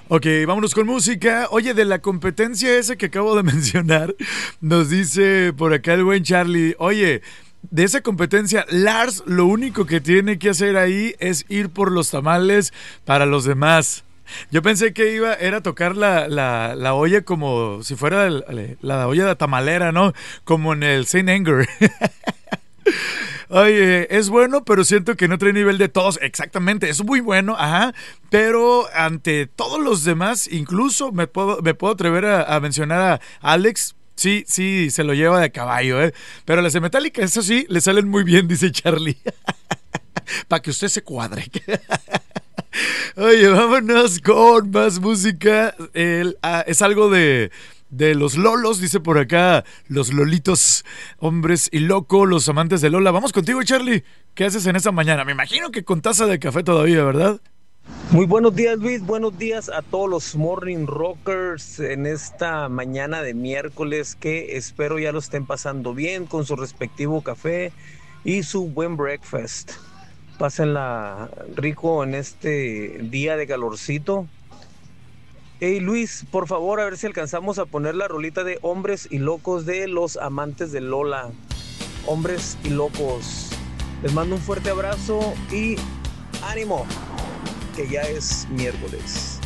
Ok, vámonos con música. Oye, de la competencia esa que acabo de mencionar, nos dice por acá el buen Charlie, oye, de esa competencia, Lars lo único que tiene que hacer ahí es ir por los tamales para los demás. Yo pensé que era tocar la olla como si fuera la olla de tamalera, ¿no? Como en el Saint Anger. Oye, es bueno, pero siento que no trae nivel de todos. Exactamente, es muy bueno, ajá. Pero ante todos los demás, incluso me puedo atrever a mencionar a Alex. Sí, sí, se lo lleva de caballo, ¿eh? Pero las de Metallica, eso sí, le salen muy bien, dice Charlie. Para que usted se cuadre. Oye, vámonos con más música. Es algo de los Lolos, dice por acá, los Lolitos, hombres y loco, los amantes de Lola. Vamos contigo, Charlie. ¿Qué haces en esta mañana? Me imagino que con taza de café todavía, ¿verdad? Muy buenos días, Luis. Buenos días a todos los Morning Rockers en esta mañana de miércoles que espero ya lo estén pasando bien con su respectivo café y su buen breakfast. Pásenla rico en este día de calorcito. Hey Luis, por favor, a ver si alcanzamos a poner la rolita de Hombres y Locos de los amantes de Lola. Hombres y Locos. Les mando un fuerte abrazo y ánimo, que ya es miércoles.